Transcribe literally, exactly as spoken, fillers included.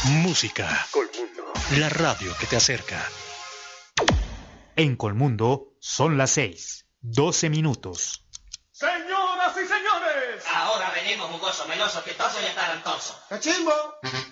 Música. Colmundo. La radio que te acerca. En Colmundo son las seis, doce minutos. Señoras y señores. Ahora venimos jugoso, meloso, pistoso y atarantoso. ¡Cachimbo!